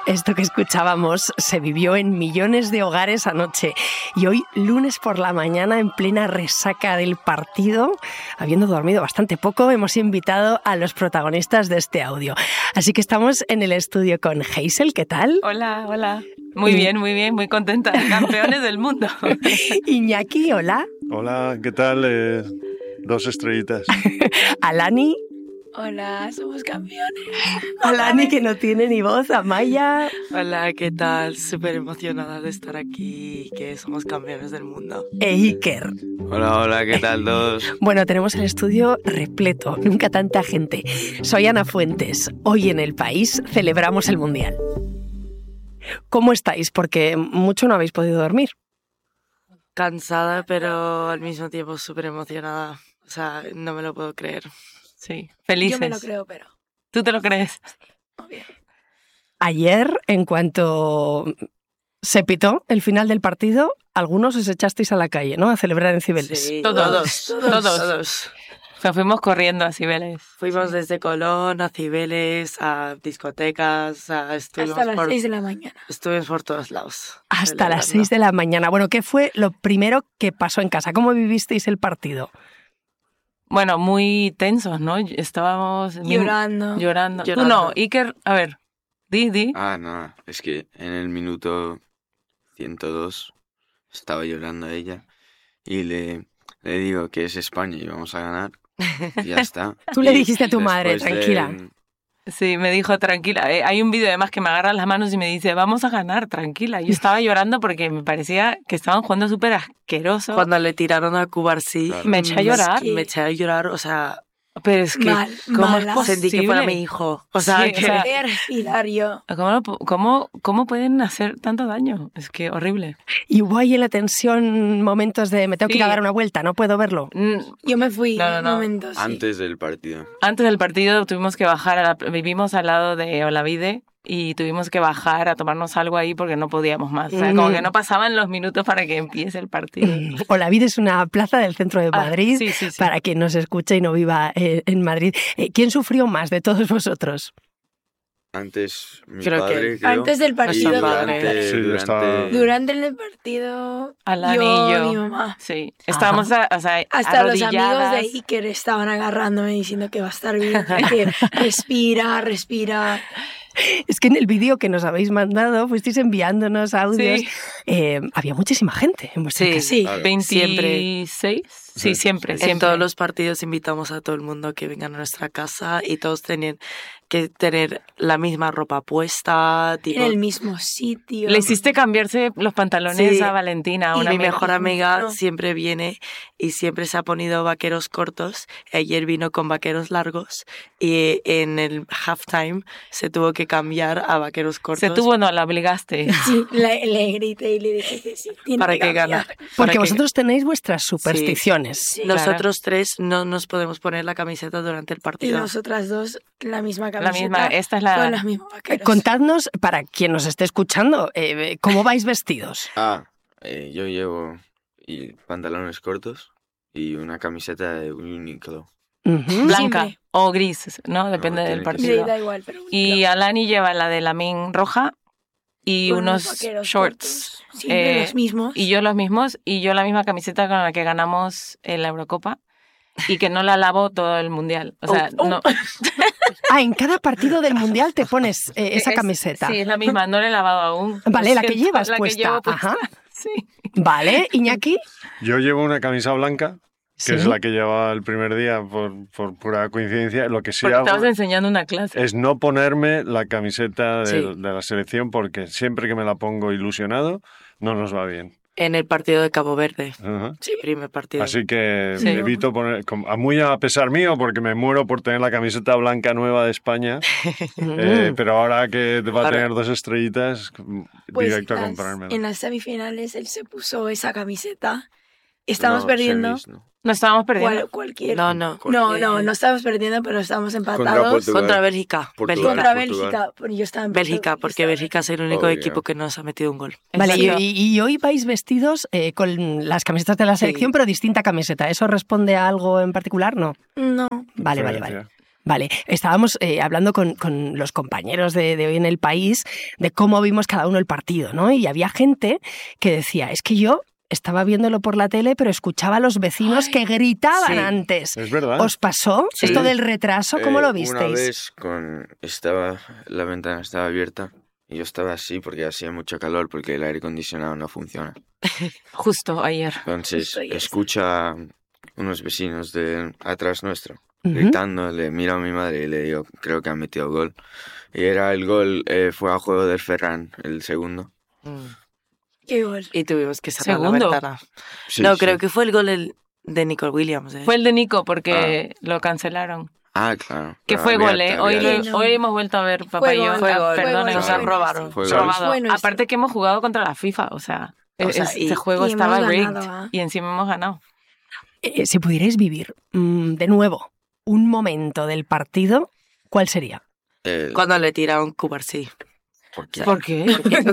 Esto que escuchábamos se vivió en millones de hogares anoche y hoy, lunes por la mañana, en plena resaca del partido, habiendo dormido bastante poco, hemos invitado a los protagonistas de este audio. Así que estamos en el estudio con Hazel, ¿qué tal? Hola, hola. Muy bien, muy contenta. Campeones del mundo. Iñaki, hola. Hola, ¿qué tal? 2 estrellitas. Alani. Hola, somos campeones. Alani, que no tiene ni voz. Amaya. Hola, ¿qué tal? Súper emocionada de estar aquí y que somos campeones del mundo. E Iker. Hola, ¿qué tal todos? Bueno, tenemos el estudio repleto, nunca tanta gente. Soy Ana Fuentes. Hoy en El País celebramos el Mundial. ¿Cómo estáis? Porque mucho no habéis podido dormir. Cansada, pero al mismo tiempo súper emocionada. O sea, no me lo puedo creer. Sí, felices. Yo me lo creo, pero... ¿Tú te lo crees? Obvio. Ayer, en cuanto se pitó el final del partido, algunos os echasteis a la calle, ¿no? A celebrar en Cibeles. Sí, Todos. O sea, fuimos corriendo a Cibeles. Fuimos desde Colón a Cibeles, a discotecas, Hasta las 6 de la mañana. Estuvimos por todos lados. Hasta las 6 de la mañana. Bueno, ¿qué fue lo primero que pasó en casa? ¿Cómo vivisteis el partido? Bueno, muy tensos, ¿no? Estábamos... Llorando. Tú no, Iker, a ver, di. No, es que en el minuto 102 estaba llorando ella y le digo que es España y vamos a ganar y ya está. Tú le dijiste a tu madre, Después tranquila. Sí, me dijo, tranquila. Hay un vídeo además que me agarra las manos y me dice, vamos a ganar, tranquila. Yo estaba llorando porque me parecía que estaban jugando súper asqueroso. Cuando le tiraron a Cubarsí, Claro. Me eché a llorar. Me eché a llorar, o sea... Pero es que, ¿cómo es posible? Sentí que fuera mi hijo. O sea, Sí, que... o sea, Quería respirar yo. ¿Cómo pueden hacer tanto daño? Es que horrible. Y hubo ahí en la tensión momentos de me tengo que ir a Sí. dar una vuelta, no puedo verlo. Yo me fui No. momentos. Sí. Antes del partido. Antes del partido tuvimos que bajar, vivimos al lado de Olavide y tuvimos que bajar a tomarnos algo ahí porque no podíamos más. O sea, como que no pasaban los minutos para que empiece el partido. Olavide es una plaza del centro de Madrid, sí. para quien nos escuche y no viva en Madrid. ¿Quién sufrió más de todos vosotros? Antes mi Creo que padre, creo. Antes del partido. Nuestra madre. Sí, yo estaba- Durante el partido, Alani yo y yo. mi mamá. Sí, estábamos Hasta los amigos arrodilladas. de Iker estaban agarrándome diciendo que va a estar bien, que respira. Es que en el vídeo que nos habéis mandado, fuisteis enviándonos audios, había muchísima gente en vuestra Sí, casa. Sí. Claro. 26. Sí, siempre. En todos los partidos invitamos a todo el mundo que venga a nuestra casa y todos tenían que tener la misma ropa puesta. Tipo, En el mismo sitio. Le hiciste cambiarse los pantalones Sí. a Valentina, a y una mi amiga. mejor amiga No. siempre viene y siempre se ha ponido vaqueros cortos. Ayer vino con vaqueros largos y en el halftime se tuvo que cambiar a vaqueros cortos. No, la obligaste. Sí, le grité y le dije que sí. Tiene Para que que cambiar. gane. Porque para que- vosotros tenéis vuestras supersticiones. Sí. Nosotros tres no nos podemos poner la camiseta durante el Y partido. nosotras dos, la misma La camiseta. misma, esta es la... Con los mismos vaqueros. Contadnos, para quien nos esté escuchando, ¿cómo vais vestidos? Yo llevo pantalones cortos y una camiseta de Uniqlo. Ujú. blanca Siempre. o gris, ¿no? Depende tiene del que partido. Sí, da igual, pero... Y Alani lleva la de Lamin roja y con unos vaqueros shorts. cortos. Siempre los mismos. Y yo los mismos, y yo la misma camiseta con la que ganamos en la Eurocopa y que no la lavo todo el Mundial. O sea, no... En cada partido del Mundial te pones esa camiseta. Sí, es la misma, no la he lavado aún. Vale, Lo la que siento, llevas la que puesta. llevo puesta. Ajá. Sí. Vale, Iñaki. Yo llevo una camisa blanca, que Sí. es la que llevaba el primer día por pura coincidencia. Lo que sí Porque hago estabas enseñando una clase. es no ponerme la camiseta Sí. de la selección porque siempre que me la pongo ilusionado no nos va bien. En el partido de Cabo Verde. Ajá. Sí, primer partido. Así que Sí. evito poner, muy a pesar mío, porque me muero por tener la camiseta blanca nueva de España, pero ahora que va a Ahora- tener 2 estrellitas, Pues directo a en comprármela. las semifinales él se puso esa camiseta. Estamos No, perdiendo. semis, no. No estábamos perdiendo. Cualquier... No. No estamos perdiendo, pero estamos Contra empatados. Portugal. Contra Bélgica. Portugal. Contra Portugal. Bélgica. Pero yo estaba en Bélgica, porque Bélgica es el único Obvio. equipo que nos ha metido un gol. Vale, Exacto. y hoy vais vestidos con las camisetas de la selección, pero distinta camiseta. ¿Eso responde a algo en particular? No. No. Vale. Diferencia. Vale, estábamos hablando con los compañeros de hoy en El País de cómo vimos cada uno el partido, ¿no? Y había gente que decía, es que yo estaba viéndolo por la tele, pero escuchaba a los vecinos que gritaban antes. Es verdad. ¿Os pasó esto del retraso? ¿Cómo lo visteis? Una vez la ventana estaba abierta y yo estaba así porque hacía mucho calor porque el aire acondicionado no funciona. Justo ayer. Entonces escucha a unos vecinos de atrás nuestro gritando, le miro a mi madre y le digo, creo que han metido gol. Y era el gol, fue a juego del Ferran, el segundo. Qué gol. Y tuvimos que cerrar ¿Segundo? la ventana. Sí, no, sí. creo que fue el gol de Nicole Williams. Fue el de Nico porque lo cancelaron. Ah, claro. Que Pero fue había- gol, ¿eh? había- Hoy hemos vuelto a ver, papá y yo. Fue gol, Perdón, fue nos gol. han robaron. Fue Robado. gol. Fue nuestro. Aparte que hemos jugado contra la FIFA, o sea este juego y estaba hemos rigged ganado, ¿eh? y encima hemos ganado. Si pudierais vivir de nuevo un momento del partido, ¿cuál sería? Cuando le tiraron Cubarsí. ¿Por qué? ¿Por qué?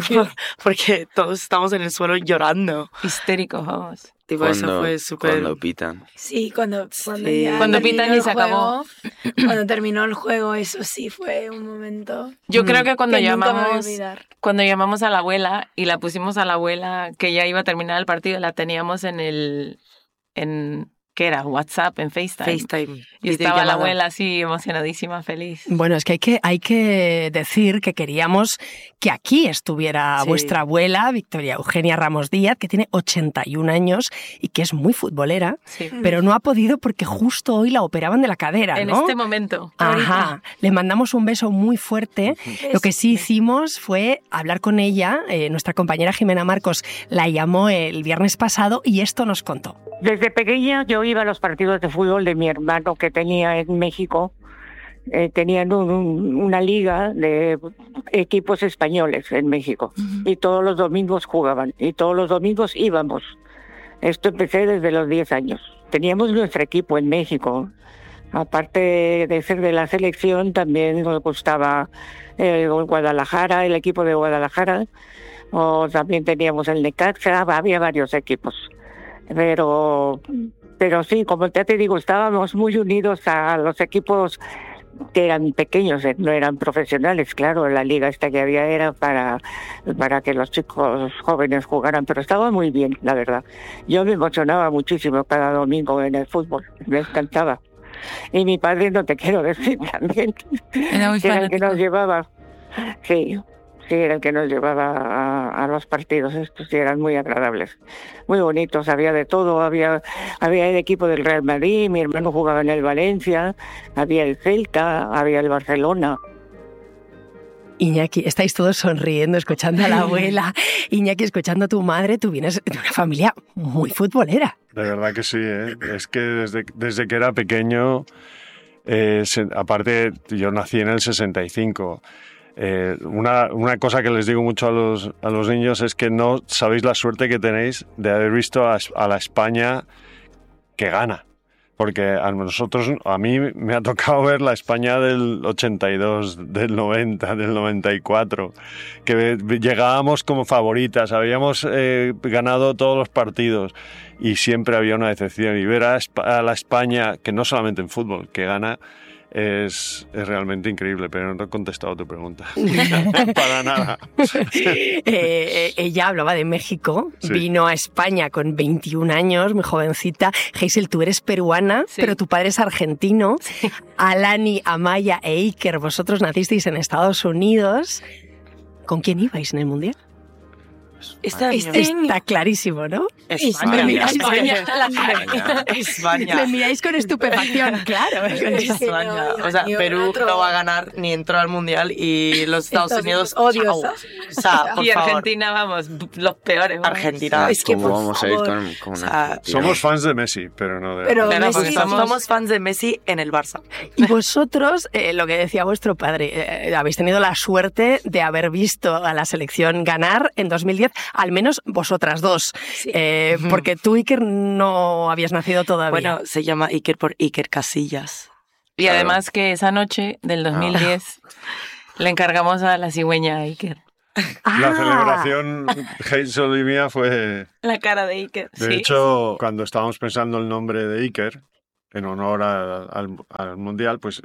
Porque todos estamos en el suelo llorando. Histéricos, vamos. Tipo, eso fue súper... Cuando pitan. Sí, cuando Sí. ya Cuando terminó pitan y el se acabó. juego, cuando terminó el juego, eso sí fue un momento Yo creo que cuando que nunca me voy a llamamos olvidar. cuando llamamos a la abuela y la pusimos a la abuela que ya iba a terminar el partido, la teníamos en ¿qué era? WhatsApp, en FaceTime. FaceTime. Y estaba la videollamada. abuela así emocionadísima, feliz. Bueno, es que hay que decir que queríamos que aquí estuviera Sí. vuestra abuela, Victoria Eugenia Ramos Díaz, que tiene 81 años y que es muy futbolera, Sí. pero no ha podido porque justo hoy la operaban de la cadera, En ¿no? este momento. Ajá, le mandamos un beso muy fuerte. Lo que sí hicimos fue hablar con ella. Nuestra compañera Jimena Marcos la llamó el viernes pasado y esto nos contó. Desde pequeña yo iba a los partidos de fútbol de mi hermano que tenía en México. Tenían una liga de equipos españoles en México y todos los domingos jugaban y todos los domingos íbamos. Esto empecé desde los 10 años. Teníamos nuestro equipo en México. Aparte de ser de la selección, también nos gustaba Guadalajara, el equipo de Guadalajara, o también teníamos el Necaxa, había varios equipos. Pero sí, como ya te digo, estábamos muy unidos a los equipos que eran pequeños, no eran profesionales, claro, la liga esta que había era para que los chicos jóvenes jugaran, pero estaba muy bien, la verdad. Yo me emocionaba muchísimo cada domingo en el fútbol, me encantaba. Y mi padre, no te quiero decir también, Era muy que era el que fanático. nos llevaba, sí, era el que nos llevaba a los partidos, estos sí eran muy agradables, muy bonitos, había de todo, había el equipo del Real Madrid, mi hermano jugaba en el Valencia, había el Celta, había el Barcelona. Iñaki, estáis todos sonriendo, escuchando a la abuela. Iñaki, escuchando a tu madre, tú vienes de una familia muy futbolera. De verdad que sí, ¿eh? Es que desde que era pequeño, aparte yo nací en el 65. Una cosa que les digo mucho a los niños es que no sabéis la suerte que tenéis de haber visto a la España que gana. Porque a mí me ha tocado ver la España del 82, del 90, del 94, que llegábamos como favoritas, habíamos ganado todos los partidos y siempre había una decepción. Y ver a la España, que no solamente en fútbol, que gana, es realmente increíble, pero no he contestado a tu pregunta. Para nada. Ella hablaba de México, Sí. vino a España con 21 años, muy jovencita. Hazel, tú eres peruana, Sí. pero tu padre es argentino. Alani, Amaya e Iker, vosotros nacisteis en Estados Unidos. ¿Con quién ibais en el Mundial? Este año. Está clarísimo, ¿no? España. Me miráis, España. Me miráis con estupefacción, claro. España. O sea, Ni Perú otro. no va a ganar ni entró al Mundial y los Estados Unidos odiosos. chao. O sea, por Y favor. Argentina, vamos, los peores. vamos. Argentina. Es que, ¿Cómo por vamos a ir favor. con O una sea, Argentina? Somos fans de Messi, pero no de... Pero Claro, Messi, porque somos fans de Messi en el Barça. Y vosotros, lo que decía vuestro padre, habéis tenido la suerte de haber visto a la selección ganar en 2010, al menos vosotras dos, porque tú, Iker, no habías nacido todavía. Bueno, se llama Iker por Iker Casillas. Y además que esa noche del 2010 le encargamos a la cigüeña a Iker. La celebración Hazel y mía fue... La cara de Iker, De sí. hecho, cuando estábamos pensando el nombre de Iker, en honor al Mundial, pues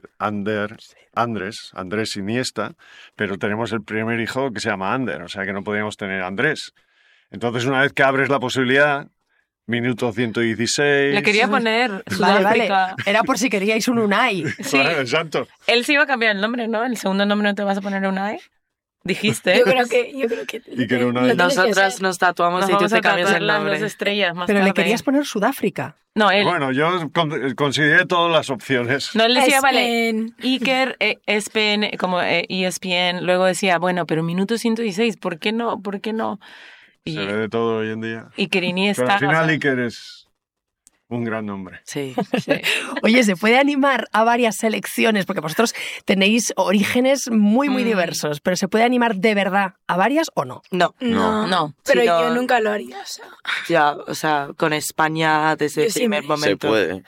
Andrés Iniesta, pero tenemos el primer hijo que se llama Ander, o sea que no podíamos tener Andrés. Entonces, una vez que abres la posibilidad, minuto 116... Le quería poner Vale, Sudáfrica. vale. Era por si queríais un Unai. Sí. Bueno, exacto. Él sí iba a cambiar el nombre, ¿no? El segundo nombre no te vas a poner Unai. Dijiste. Yo creo que Y que era una- lo tienes que Nosotras hacer. nos tatuamos Nos y tú vamos te a cambias tatuar el las nombre. 2 estrellas más Pero tarde. le querías poner Sudáfrica. No, él. Bueno, yo consideré todas las opciones. No, él decía, vale, Espen. Iker, ESPN, como ESPN. Luego decía, bueno, pero minuto 116, ¿por qué no? ¿Por qué no? Y Se ve de todo hoy en día. Iker Iniesta. Pero al final o sea, Iker es un gran nombre. Sí. sí. Oye, ¿se puede animar a varias selecciones? Porque vosotros tenéis orígenes muy diversos, pero ¿se puede animar de verdad a varias o no? No, No, No. pero Sí, no. yo nunca lo haría. O sea, ya, o sea, con España desde Yo el sí primer me- Se momento. puede.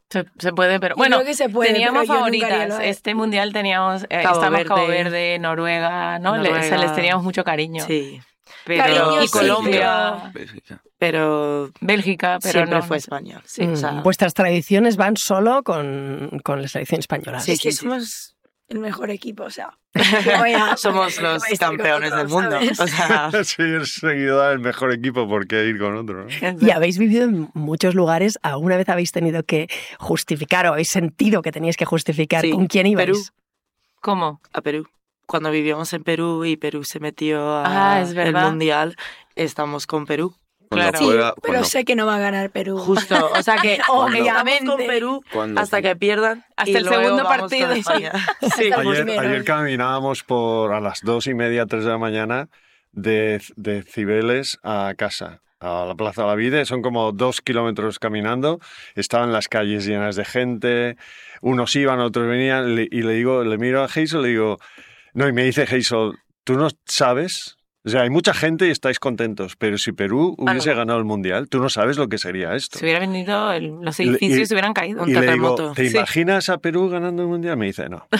Se puede, pero Yo bueno, creo que se puede, teníamos pero yo nunca haría favoritas. lo de- Este mundial teníamos, Cabo estábamos Cabo Verde. Verde, Noruega, ¿no? Noruega. O sea, les teníamos mucho cariño. Sí, Pero, Cariño, y sí, Colombia, Bélgica. pero Bélgica, pero siempre no. fue español. Sí, o sea, Vuestras tradiciones van solo con la selección española. Sí, es que sí. somos el mejor equipo, o sea. que voy a- somos que los voy a estar con campeones del otros, mundo. ¿sabes? O sea, Si eres seguidora del mejor equipo, ¿por qué ir con otro? ¿no? Y habéis vivido en muchos lugares. ¿Alguna vez habéis tenido que justificar o habéis sentido que teníais que justificar Sí, con quién ibais? Perú. ¿Cómo? a Perú. Cuando vivíamos en Perú y Perú se metió al es verdad. Mundial, estamos con Perú. Cuando Claro. Sí, juega, pero cuando, sé que no va a ganar Perú. Justo, o sea que Obviamente. estamos con Perú cuando- hasta que pierdan. Hasta y el luego segundo vamos partido. con España. Sí. Hasta el Ayer, primero. ayer caminábamos a las 2:30, 3 de la mañana de Cibeles a casa, a la Plaza de la Vide. Son como 2 kilómetros caminando. Estaban las calles llenas de gente. Unos iban, otros venían. Y le miro a Hazel y le digo... No, y me dice Hazel, ¿tú no sabes? O sea, hay mucha gente y estáis contentos, pero si Perú hubiese ganado el Mundial, tú no sabes lo que sería esto. Si hubiera venido, los edificios se hubieran caído. Un Y le digo, terremoto. ¿te Sí. imaginas a Perú ganando el Mundial? Me dice, no.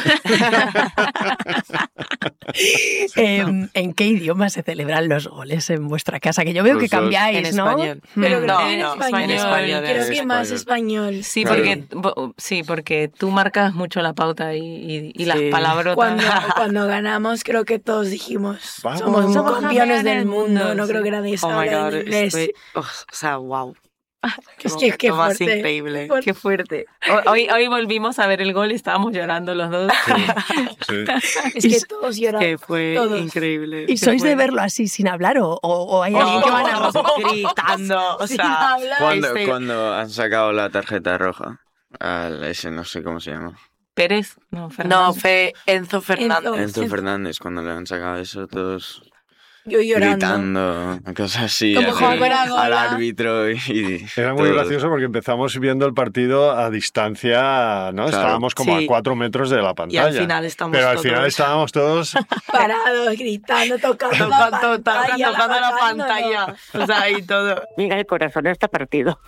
¿En qué idioma se celebran los goles en vuestra casa? Que yo veo Los que dos. cambiáis, En ¿no? español. Pero No, creo que en no, español. en español, Creo en que más español. español. Sí, Claro. porque tú marcas mucho la pauta y las Sí. palabras. Cuando ganamos, creo que todos dijimos, Vamos. somos Somos campeones campeones del del mundo. mundo, No creo sí. que nadie Oh my sabe God, en inglés. o sea, wow. Es que qué Lo más fuerte. increíble. Qué fuerte. Hoy volvimos a ver el gol y estábamos llorando los dos. Sí. Es que todos lloran. Que fue Todos. increíble. ¿Y sois de verlo así sin hablar o hay alguien No, que va narrando? gritando, o Sin sea, hablar. Cuando han sacado la tarjeta roja, ese no sé cómo se llama. Pérez, no, Fernando. no, fue Enzo Fernández. Enzo. Enzo Fernández, cuando le han sacado eso, todos Yo llorando. gritando, cosas así Como al, fuera al gola. árbitro y Era muy todos. gracioso porque empezamos viendo el partido a distancia, ¿no? Claro. Estábamos como Sí. a 4 metros de la Y pantalla. al final estamos Pero al todos final estábamos todos... Parados, gritando, tocando la tocando pantalla. la pantalla. O sea, y todo. Mira, el corazón está partido.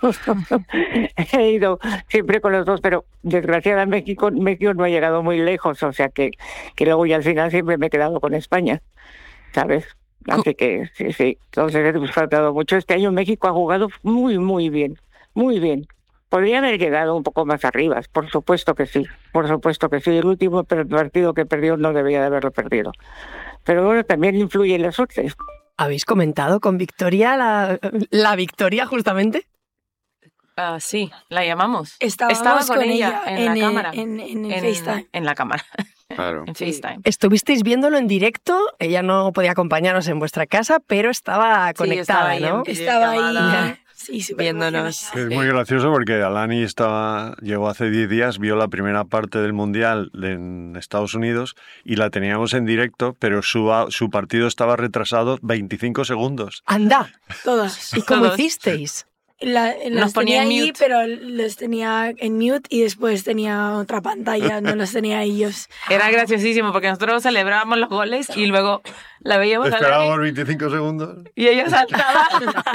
He ido siempre con los dos, pero desgraciadamente México no ha llegado muy lejos, o sea que luego ya al final siempre me he quedado con España, ¿sabes? Así que sí. Entonces he disfrutado mucho. Este año México ha jugado muy bien, muy bien. Podría haber llegado un poco más arriba, por supuesto que sí, por supuesto que sí. El último partido que perdió no debía de haberlo perdido. Pero bueno, también influye en la suerte. ¿Habéis comentado con Victoria la victoria justamente? Ah, sí, la llamamos. Estábamos Estaba con con ella en la cámara. En el FaceTime. En la cámara. Claro. En FaceTime. ¿Estuvisteis viéndolo en directo? Ella no podía acompañaros en vuestra casa, pero estaba conectada, estaba ahí ¿no? Estaba ahí. Videollamada. Sí, súper Viéndonos. Es muy gracioso porque Alani llegó hace 10 días, vio la primera parte del Mundial en Estados Unidos y la teníamos en directo, pero su partido estaba retrasado 25 segundos. ¡Anda! Todas. ¿Y cómo Todos. hicisteis? Las ponía tenía en ahí, mute. pero los tenía en mute y después tenía otra pantalla, no los tenía ellos. Era graciosísimo porque nosotros celebrábamos los goles y luego la veíamos a Esperábamos Lali 25 segundos. y ella saltaba.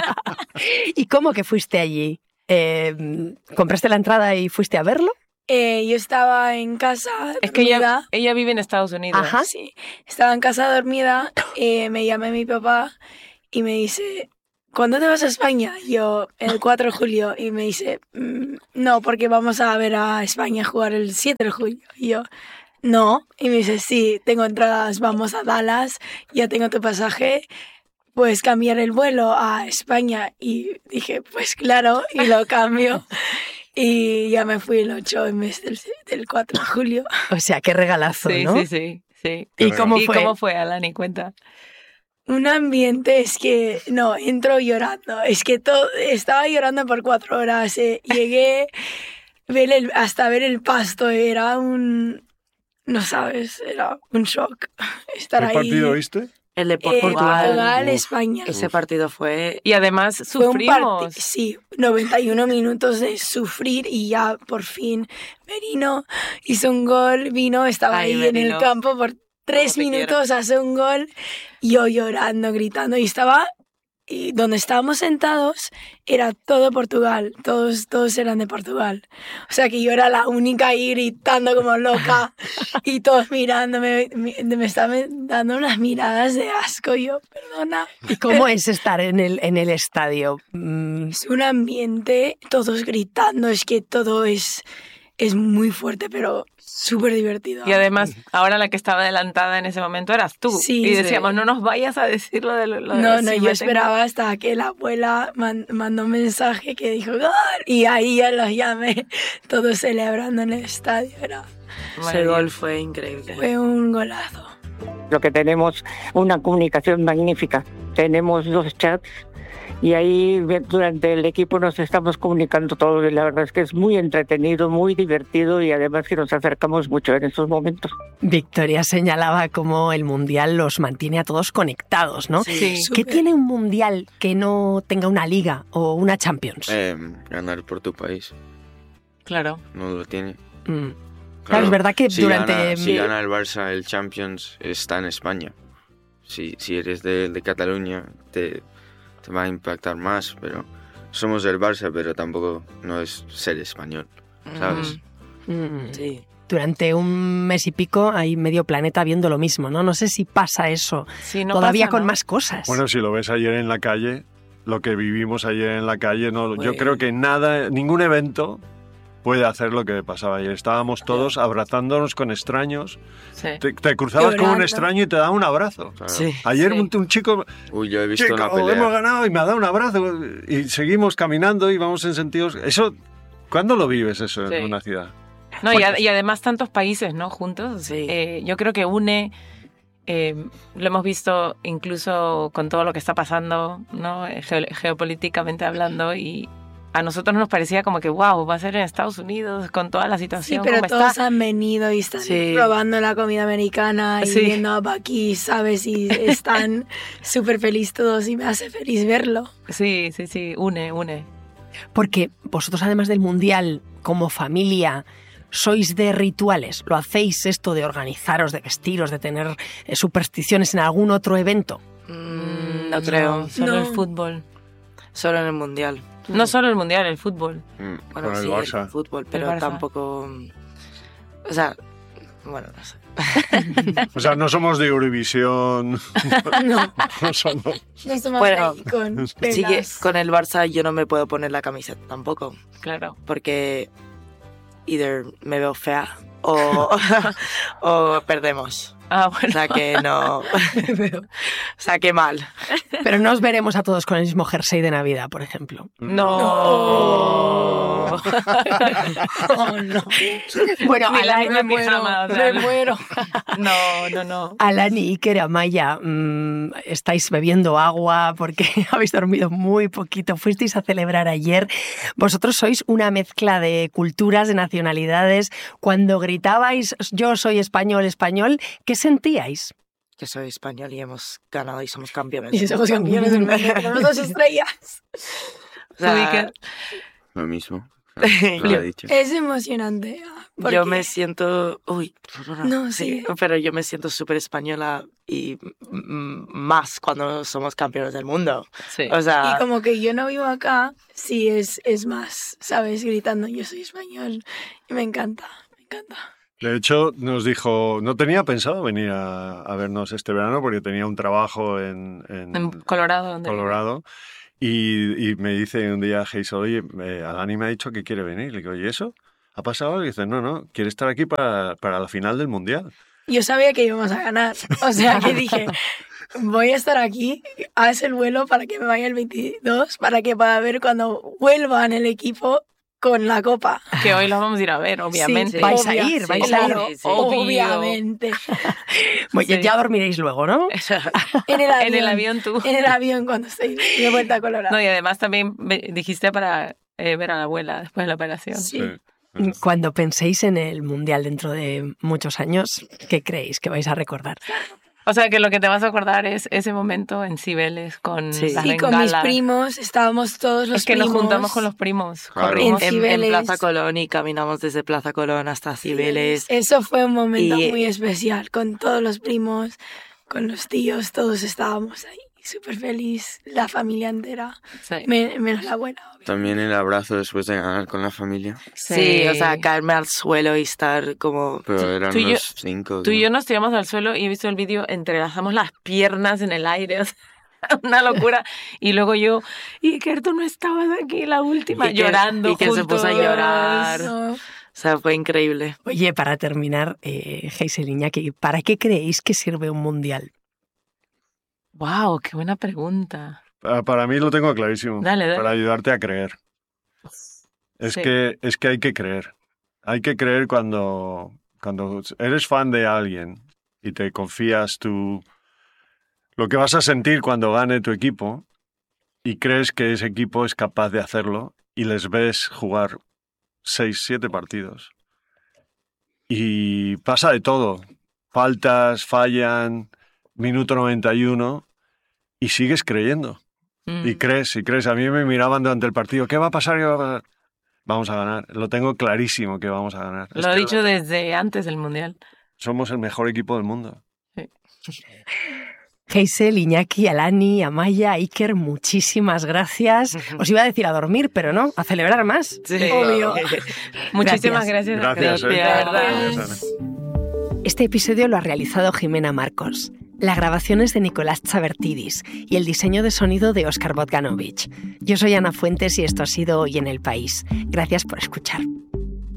¿Y cómo que fuiste allí? ¿Compraste la entrada y fuiste a verlo? Yo estaba en casa Es que dormida. ella vive en Estados Unidos. Ajá. Sí, estaba en casa dormida, me llamé mi papá y me dice, ¿cuándo te vas a España? Yo, el 4 de julio. Y me dice, no, porque vamos a ver a España jugar el 7 de julio. Y yo, no. Y me dice, sí, tengo entradas, vamos a Dallas, ya tengo tu pasaje, puedes cambiar el vuelo a España. Y dije, pues claro, y lo cambio. Y ya me fui el 8 en vez del 4 de julio. O sea, qué regalazo, Sí, ¿no? sí. ¿Y cómo ¿Y fue? cómo fue, Alani? Cuenta. Un ambiente, es que, no, entro llorando. Es que estaba llorando por 4 horas. Llegué hasta ver el pasto. Era no sabes, era un shock estar ahí. ¿Qué partido viste? El de Portugal, España. Ese partido fue... Y además Fue un sufrimos. sí, 91 minutos de sufrir y ya por fin Merino hizo un gol, estaba Ay, ahí en Merino. el campo por 3 te minutos, hace un gol, yo llorando, gritando y donde estábamos sentados era todo Portugal, todos eran de Portugal. O sea que yo era la única ahí gritando como loca y todos mirándome, me estaban dando unas miradas de asco, yo, perdona. ¿Y cómo es estar en el estadio? Es un ambiente, todos gritando, es que todo es muy fuerte, pero súper divertido. Y además, ahora la que estaba adelantada en ese momento eras tú. Sí, y decíamos, sí. no nos vayas a decir lo de lo de No, si me yo tengo- esperaba hasta que la abuela mandó un mensaje que dijo ¡Gol! Y ahí ya los llamé, todos celebrando en el estadio. Ese gol fue increíble. Fue un golazo. Lo que tenemos una comunicación magnífica. Tenemos 2 chats y ahí durante el equipo nos estamos comunicando todos y la verdad es que es muy entretenido, muy divertido y además que nos acercamos mucho en estos momentos. Victoria señalaba cómo el Mundial los mantiene a todos conectados, ¿no? Sí. ¿Qué Súper. tiene un Mundial que no tenga una Liga o una Champions? Ganar por tu país. Claro. No lo tiene. Claro, es verdad que si durante... si gana el Barça el Champions, está en España. Si eres de Cataluña, te va a impactar más, pero somos del Barça, pero tampoco no es ser español, ¿sabes? Sí. Durante un mes y pico hay medio planeta viendo lo mismo, ¿no? No sé si pasa eso Sí, no todavía pasa, con ¿no? más cosas. Bueno, si lo ves ayer en la calle, lo que vivimos ayer en la calle, no, yo Bueno. creo que ningún evento puede hacer lo que pasaba ayer. Estábamos todos abrazándonos con extraños. Sí. Te cruzabas con un Llorando. extraño y te daba un abrazo. Claro. Sí. Ayer Sí. un chico, Uy, yo he visto chico, una hemos pelea. ganado y me ha dado un abrazo y seguimos caminando y vamos en sentidos... Eso, ¿cuándo lo vives eso Sí. en una ciudad? No, y además tantos países, ¿no? Juntos. Sí. Yo creo que une, lo hemos visto incluso con todo lo que está pasando, ¿no? Geopolíticamente hablando, y a nosotros nos parecía como que, wow, va a ser en Estados Unidos con toda la Sí, situación pero como todos está. han venido y están Sí. probando la comida americana y Sí. viendo a Bucky, ¿sabes? Y están súper felices todos y me hace feliz verlo. Sí, une. Porque vosotros, además del Mundial, como familia, sois de rituales. ¿Lo hacéis esto de organizaros, de vestiros, de tener supersticiones en algún otro evento? No creo. Solo No. el fútbol. Solo en el Mundial. No solo el mundial, el fútbol. Bueno, Con el sí, Barça. el fútbol, pero Barça. tampoco... O sea, bueno, no sé. O sea, no somos de Eurovisión. No, No somos. no estamos Bueno, ahí con Sí que pelas. con el Barça yo no me puedo poner la camiseta tampoco, Claro. porque either me veo fea o, o perdemos. Ah, O bueno. sea que no... o sea que mal. Pero no os veremos a todos con el mismo jersey de Navidad, por ejemplo. No. Oh, no. Bueno, Ni la Alani, misma pijama, o sea, Me muero. No. Alani, Iker, Amaya, estáis bebiendo agua porque habéis dormido muy poquito. Fuisteis a celebrar ayer. Vosotros sois una mezcla de culturas, de nacionalidades. Cuando gritabais yo soy español, español, ¿qué sentíais? Que soy español y hemos ganado y somos campeones. Y somos campeones del mundo. Tenemos 2 estrellas. O sea, Tú, Iker. Lo mismo. Lo ha dicho. Es emocionante. Porque yo me siento... Uy, No, sí. pero yo me siento súper española y más cuando somos campeones del mundo. Sí. O sea, Y como que yo no vivo acá, sí es más, ¿sabes? Gritando yo soy español. Y me encanta. De hecho, nos dijo, no tenía pensado venir a vernos este verano porque tenía un trabajo en En Colorado. ¿Dónde? Colorado. Y me dice un día Hazel, oye, Alani me ha dicho que quiere venir. Le digo, ¿y eso? ¿Ha pasado algo? Y dice, no, quiere estar aquí para la final del Mundial. Yo sabía que íbamos a ganar. O sea, que dije, voy a estar aquí, haz el vuelo para que me vaya el 22, para que pueda ver cuando vuelva en el equipo con la copa. Que hoy los vamos a ir a ver, obviamente. Sí, vais a ir. Claro, Sí, sí. obviamente. Bueno, ya dormiréis luego, ¿no? En el avión. En el avión tú. En el avión cuando estoy de vuelta a Colorado. No, y además también dijiste para ver a la abuela después de la operación. Sí. Cuando penséis en el Mundial dentro de muchos años, ¿qué creéis que vais a recordar? O sea, que lo que te vas a acordar es ese momento en Cibeles con las Y con mis bengalas. primos, estábamos todos los Es que primos. nos juntamos con los primos. Claro. Corrimos. En En Cibeles. Plaza Colón y caminamos desde Plaza Colón hasta Cibeles. Eso fue un momento Y- muy especial, con todos los primos, con los tíos, todos estábamos ahí, súper feliz, la familia entera, Sí. menos la abuela. obvio. También el abrazo después de ganar con la familia. Sí, o sea, caerme al suelo y estar como... Pero eran tú y yo- los 5. Tú y yo nos tiramos al suelo y he visto el vídeo, entrelazamos las piernas en el aire, o sea, una locura. Y luego yo, Iker, tú no estabas aquí la última, Iker- llorando Iker se juntos. puso a llorar. No, O sea, fue increíble. Oye, para terminar, Hazel, Iñaki, ¿para qué creéis que sirve un Mundial? Wow, qué buena pregunta. Para mí lo tengo clarísimo. Dale. Para ayudarte a creer. Es Sí. que hay que creer. Hay que creer cuando eres fan de alguien y te confías lo que vas a sentir cuando gane tu equipo y crees que ese equipo es capaz de hacerlo y les ves jugar 6, 7 partidos. Y pasa de todo. Faltas, fallan, minuto 91 y sigues creyendo. Y crees. A mí me miraban durante el partido. ¿Qué va a pasar? ¿Qué va a pasar? Vamos a ganar. Lo tengo clarísimo que vamos a ganar. Lo he dicho desde antes del Mundial. Somos el mejor equipo del mundo. Hazel, Iñaki, Alani, Amaya, Iker, muchísimas gracias. Os iba a decir a dormir, pero no, a celebrar más. Sí. obvio. Muchísimas gracias. Gracias. de verdad. Gracias, Ana. Este episodio lo ha realizado Jimena Marcos. La grabación es de Nicolás Chavertidis y el diseño de sonido de Óscar Bogdanovich. Yo soy Ana Fuentes y esto ha sido Hoy en el País. Gracias por escuchar.